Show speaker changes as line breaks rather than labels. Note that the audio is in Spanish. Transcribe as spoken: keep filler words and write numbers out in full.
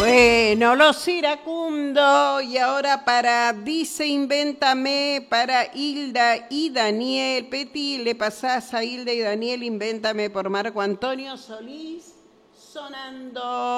Bueno, los iracundos. Y ahora para Dice Invéntame, para Hilda y Daniel. Peti, le pasás a Hilda y Daniel, Invéntame por Marco Antonio Solís, sonando.